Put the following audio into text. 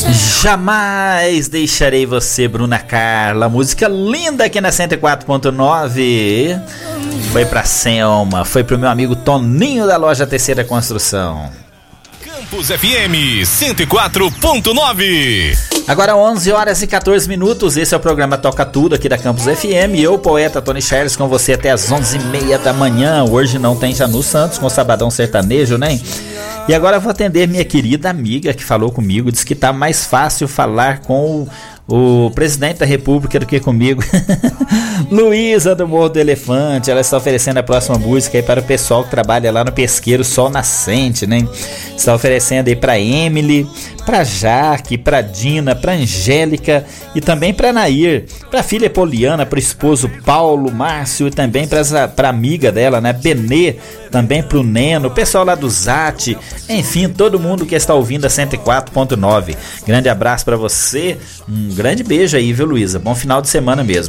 Jamais deixarei você, Bruna Carla. Música linda aqui na 104.9. Foi pra Selma, foi pro meu amigo Toninho da loja Terceira Construção. Campus FM 104.9. Agora 11 horas e 14 minutos. Esse é o programa Toca Tudo aqui da Campus FM. Eu, poeta Tony Charles, com você até as 11h30 da manhã. Hoje não tem Janu Santos com o Sabadão Sertanejo, né? E agora eu vou atender minha querida amiga que falou comigo. Diz que tá mais fácil falar com o presidente da República do que comigo. Luísa do Morro do Elefante. Ela está oferecendo a próxima música aí para o pessoal que trabalha lá no Pesqueiro Sol Nascente, né? Está oferecendo aí para Emily, para Jaque, para Dina, para Angélica e também para Nair, para a filha Poliana, para o esposo Paulo Márcio e também para amiga dela, né, Benê, também para o Neno, o pessoal lá do Zate, enfim, todo mundo que está ouvindo a 104.9. Grande abraço para você, um grande beijo aí, viu, Luísa? Bom final de semana mesmo.